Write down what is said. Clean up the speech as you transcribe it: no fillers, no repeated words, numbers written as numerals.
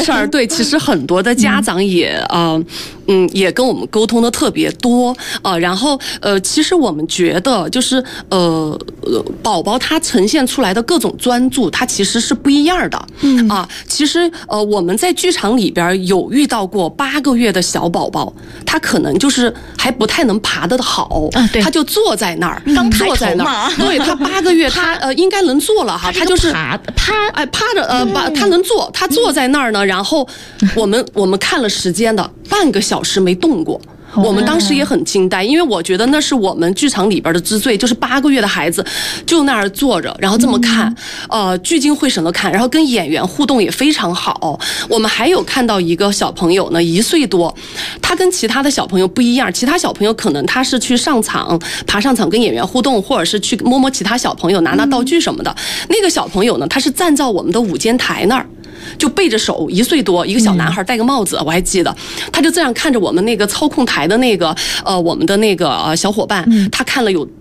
事儿，对，其实很多的家长也也跟我们沟通的特别多然后其实我们觉得就是宝宝他呈现出来的各种专注，他其实是不一样的其实我们在剧场里边有遇到过8个月的小宝宝，他可能就是还不太能爬得好他就坐在那儿， 刚坐在那儿，对他8个月他应该能坐了哈，他就是趴着他能坐，他坐在那儿呢，然后我们看了时间的半个小时没动过。我们当时也很惊呆，因为我觉得那是我们剧场里边的之最，就是8个月的孩子就那儿坐着，然后这么看，聚精会神的看，然后跟演员互动也非常好。我们还有看到一个小朋友呢，1岁多，他跟其他的小朋友不一样，其他小朋友可能他是去上场，爬上场跟演员互动，或者是去摸摸其他小朋友，拿道具什么的。那个小朋友呢，他是站在我们的舞间台那儿。就背着手，1岁多，一个小男孩戴个帽子，我还记得，他就这样看着我们那个操控台的那个我们的那个小伙伴，他看了有